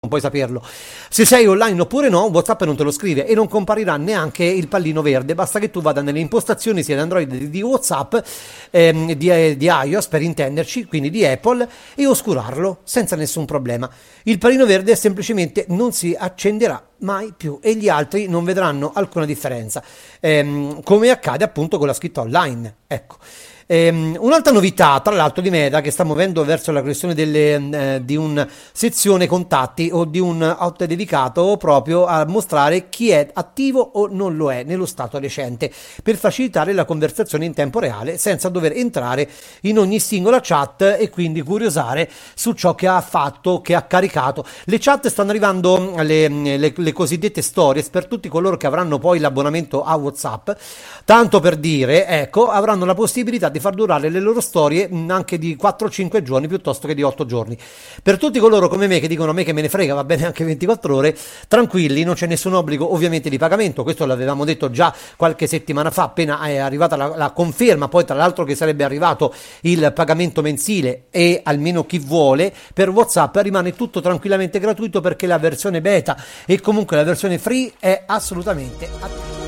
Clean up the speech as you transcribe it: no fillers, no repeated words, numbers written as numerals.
non puoi saperlo. Se sei online oppure no, WhatsApp non te lo scrive e non comparirà neanche il pallino verde. Basta che tu vada nelle impostazioni sia di Android di WhatsApp, di iOS per intenderci, quindi di Apple, e oscurarlo senza nessun problema. Il pallino verde semplicemente non si accenderà mai più e gli altri non vedranno alcuna differenza, come accade appunto con la scritta online. Ecco. Un'altra novità, tra l'altro, di Meta, che sta muovendo verso la questione di una sezione contatti o di un hot dedicato proprio a mostrare chi è attivo o non lo è nello stato recente, per facilitare la conversazione in tempo reale senza dover entrare in ogni singola chat e quindi curiosare su ciò che ha fatto, che ha caricato. Le chat stanno arrivando, le cosiddette stories, per tutti coloro che avranno poi l'abbonamento a WhatsApp, tanto per dire, ecco, avranno la possibilità di far durare le loro storie anche di 4-5 giorni piuttosto che di 8 giorni. Per tutti coloro come me che dicono a me che me ne frega, va bene anche 24 ore, tranquilli, non c'è nessun obbligo ovviamente di pagamento. Questo l'avevamo detto già qualche settimana fa, appena è arrivata la conferma, poi tra l'altro che sarebbe arrivato il pagamento mensile, e almeno chi vuole per WhatsApp rimane tutto tranquillamente gratuito, perché la versione beta e comunque la versione free è assolutamente attiva.